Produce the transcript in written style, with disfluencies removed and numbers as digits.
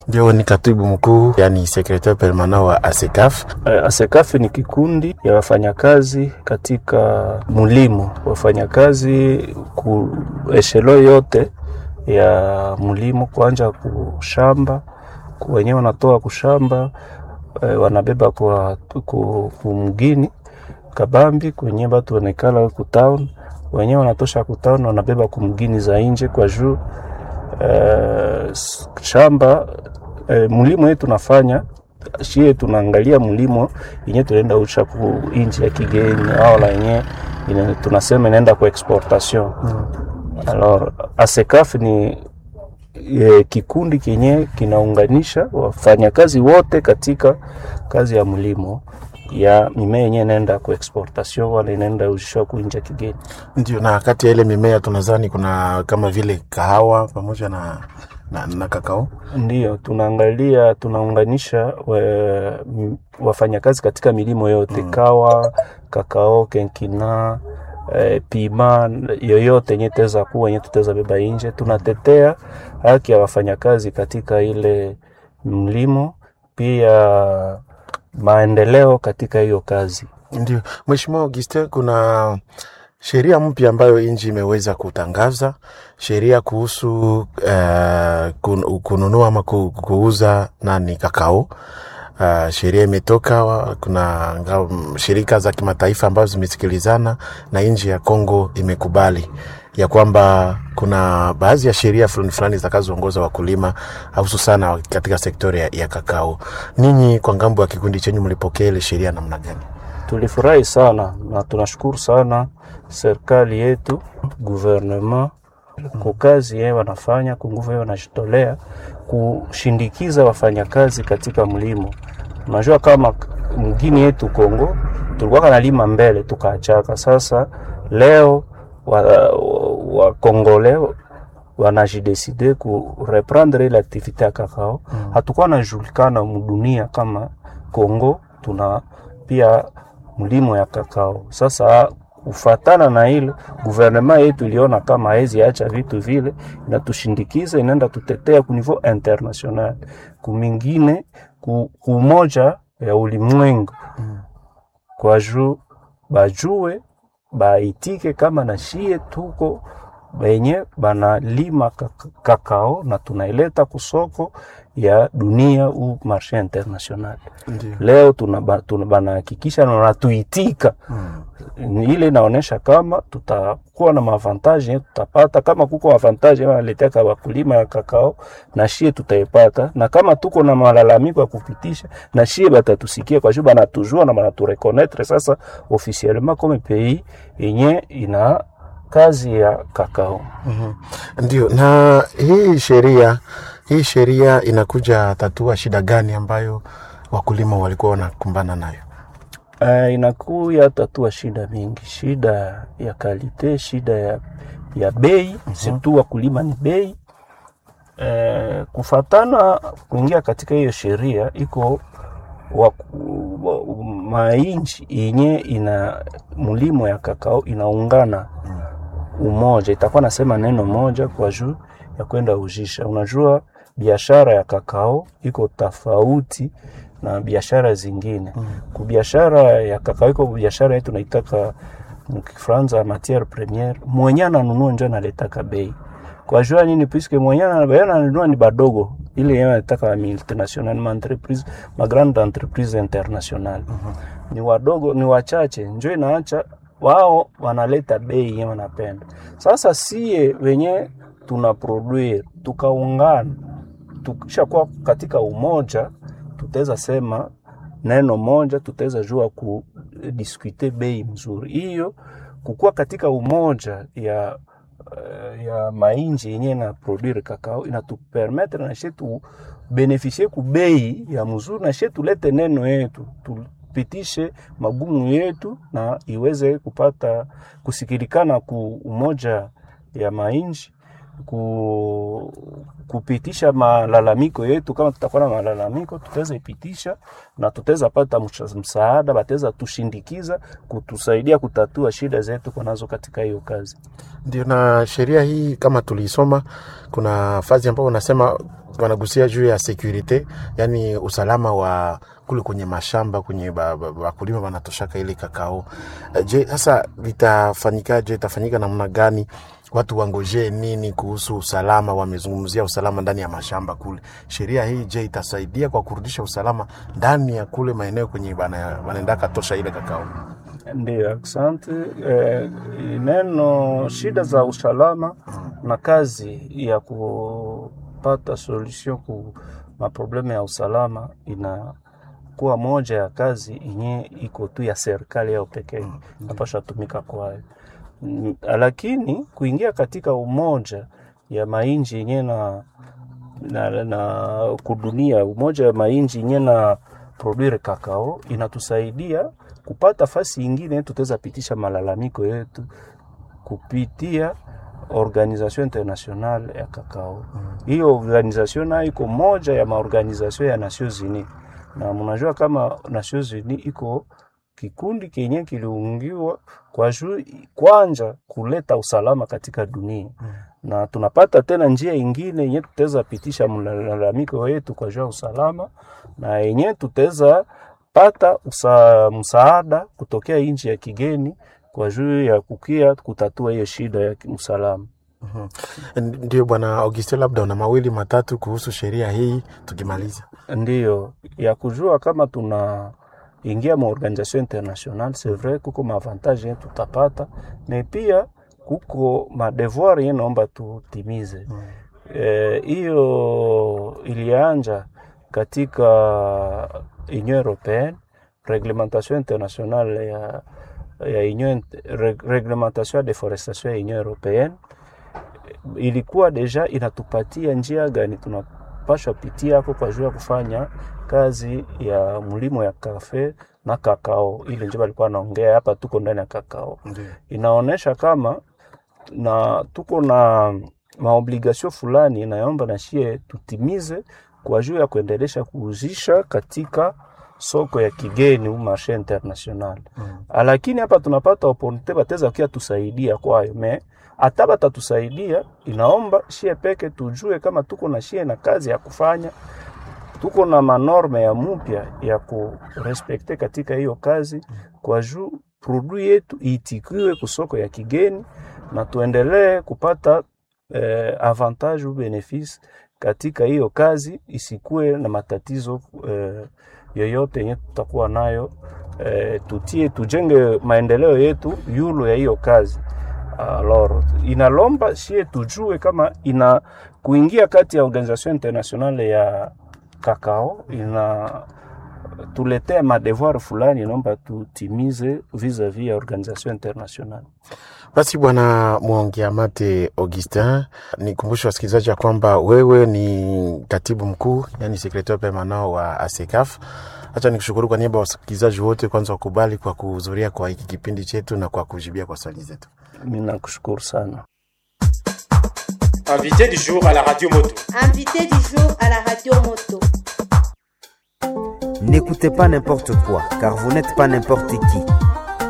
Ndio ni katibu mkuu, yani secretary permanent wa ASECAF. ASECAF ni kikundi ya wafanyakazi katika mulimo, wafanyakazi ku eshelo yote ya mulimo, kuanja kushamba, wenyewe wanatoa kushamba, wanabeba kwa kumgini kabambi, kwenye batu wanekala ku town, wenyewe wanatosha ku town, wanabeba kumgini za nje kwa juu shamba. Mulimo yetu tunafanya shie, tunaangalia mulimo yenyewe tunaenda usha ku nchi ya kigeni au la yenyewe tunasema inaenda kwa exportation. Alors ASECAF ni kikundi kenye kinaunganisha wafanyakazi wote katika kazi ya mulimo ya mimea yenyewe inaenda kwa exportation wala inaenda usha ku nchi ya kigeni. Ndio, na kati ya ile mimea tunadhani kuna kama vile kahawa pamoja na kakao. Ndio, tunaunganisha wafanyakazi katika milimo yote, kawa, kakao, kenkina, pima, yoyote yenye teza kuwa yenye tuteza beba nje. Tunatetea haki ya wafanyakazi katika ile mlimo, pia maendeleo katika hiyo kazi. Ndio, Mheshimiwa Augustin, kuna sheria mpya ambayo nchi imeweza kutangaza, sheria kuhusu kununua ama kuuza kakao. Sheria imetoka, kuna shirika za kimataifa ambazo zimesikilizana na nchi ya Kongo imekubali ya kwamba kuna baadhi ya sheria fulani zitakazoongoza wakulima hususan katika sekta ya kakao. Ninyi kwa ngambo ya kikundi chenyu mlipokea ile sheria namna gani? Tulifurahi sana na tunashukuru sana serikali yetu, gouvernement, kwa kazi yao wanafanya, kwa nguvu yao wanajitolea kushindikiza wafanyakazi katika mlimo. Unajua kama mgini yetu Kongo tulikuwa kanalima mbele tukaachaka. Sasa leo wa Kongole wanajideside ku reprendre l'activité ya kakao. Hatukuwa najulikana mdunia kama Kongo tuna pia mlimo ya kakao. Sasa ufatana na hilo, gouvernement yetu iliona kama haizi acha vitu vile na tushindikize, inaenda tutetea ku niveau international, kumingine kumoja ya ulimwengu, kwa juu bajue baitike kama na shie tuko benye banalima kakao na tunaileta kusoko ya dunia u marché international. Ndiyo. Leo tunabanahakikisha na natuitika. Ile inaonesha kama tutakuwa na mavantage, tutapata kama kuko avantage wanaletea wakulima ya kakao na shie tutaipata, na kama tuko na malalamiko ya kupitisha na shie batatusikia, kwa sababu banatujua na banatureconnaître sasa officiellement comme pays yenye ina kazi ya kakao. Ndio, na hii sheria inakuja tatua shida gani ambayo wakulima walikuwa wanakumbana nayo? Inakuya tatua shida mingi, shida ya kalite, shida ya bei, surtout wakulima ni bei. Kufatana kuingia katika hiyo sheria iko mainchi yenye ina mulimo ya kakao inaungana umoja, itakuwa nasema neno moja kwa juu ya kwenda ujisha. Unajua biashara ya kakao iko tofauti na biashara zingine. Kubiashara ya kakao iko biashara yetu tunaitaka mkifranza matière première, mwenye ananunua ndio analetaka bei. Kwa jua nini? Puisque mwenye ananunua ni badogo, ile yeye anataka multinational, ma entreprise, ma grande entreprise internationale. Ni wadogo, ni wachache, njoo inaacha wao wanaleta bei yao wanapenda. Sasa sie wenye tunaproduce tukaungana, tukishakuwa katika umoja, tutaweza sema neno moja, tutaweza jua kudiscuter bei mzuri. Hiyo kukua katika umoja ya mainji yenye na produire kakao inatupermettre na shetu beneficie ku bei ya mzuri, na shetu lete neno yetu, tupitishe magumu yetu na iweze kupata kusikilikana ku umoja ya mainji, kupitisha malalamiko yetu. Kama tutakuwa na malalamiko tutaweza ipitisha na tutaweza pata msaada, bataweza tushindikiza kutusaidia kutatua shida zetu kunazo katika hiyo kazi. Ndio, na sheria hii kama tulisoma kuna fazi ambapo unasema wanagusia juu ya security, yani usalama wa kule kwenye mashamba kwenye wakulima wanatoshaka ile kakao. Je, sasa itafanyika namna gani? Watu wangoje nini kuhusu usalama? Wamezungumzia usalama ndani ya mashamba kule. Sheria hii je, itasaidia kwa kurudisha usalama ndani ya kule maeneo kwenye wanaenda katosha ile kakao? Ndio, asante. Neno shida za usalama na kazi ya kupata solution ku maprobleme ya usalama inakuwa moja ya kazi yenye iko tu ya serikali yao pekee, napasha tumika kwayo. Lakini kuingia katika umoja ya mainji yenye na kudunia, umoja ya mainji yenye na produire kakao inatusaidia kupata fasi nyingine tutaweza pitisha malalamiko yetu kupitia Organisation Internationale ya Kakao. Hiyo organisation nayo iko moja ya maorganization ya Nations Unies. Na mnajua kama Nations Unies iko kikundi kenye kiliungiwa kwa juu kwanza kuleta usalama katika dunia. Na tunapata tena njia nyingine yenye tutaweza pitisha malalamiko yetu kwa juu usalama, na yenye tutaweza pata msaada kutokea nchi ya kigeni kwa juu ya kutatua hiyo shida ya usalama. Ndio Bwana Augustin, labda una mawili matatu kuhusu sheria hii tukimaliza. Ndio, ya kujua kama tunaingia mu organisation internationale, c'est vrai kuko maavantage yetu tutapata, na pia kuko madevoir yenye naomba tutimize. Hiyo ilianja katika Union Européenne, réglementation internationale ya Union, réglementation ya déforestation ya Union Européenne, ilikuwa deja inatupatia njia gani tunapaswa pitia hapo kwa juu ya kufanya kazi ya mlimo ya kafe na kakao. Ile njia walikuwa naongea hapa, tuko ndani ya kakao. Inaonesha kama na tuko na maobligation fulani inaomba na shie tutimize kwa juu ya kuendelesha kuuzisha katika soko ya kigeni au marché international. Lakini hapa tunapata opportunity bateza kia tusaidia kwayo, ataba tatusaidia inaomba shie peke tujue kama tuko na shie na kazi ya kufanya, tuko na manorme ya mpya ya kurespekte katika hiyo kazi kwa juu produit yetu itikiwe kusoko ya kigeni na tuendelee kupata avantage ou benefice katika hiyo kazi, isikue na matatizo yoyote yenye tutakuwa nayo. Tujenge maendeleo yetu yulo ya hiyo kazi. Alors inalomba shie tujue kama kuingia kati ya Organisation Internationale ya Kakao tuletea madevoir fulani, inaomba tutimize vis-à-vis ya Organisation Internationale. Basi Bwana Mwangiamate Augustin, nikumbushe wasikilizaji ya kwamba wewe ni katibu mkuu, yani secretary permanent wa ASECAF. Acha nikushukuru kwa niaba ya wasikilizaji wote kwanza wakubali kwa kuhudhuria kwa hiki kipindi chetu na kwa kujibia kwa swali zetu. Mimi nakushukuru sana. Invité du jour à la radio moto. Invité du jour à la radio moto. N'écoutez pas n'importe quoi, car vous n'êtes pas n'importe qui.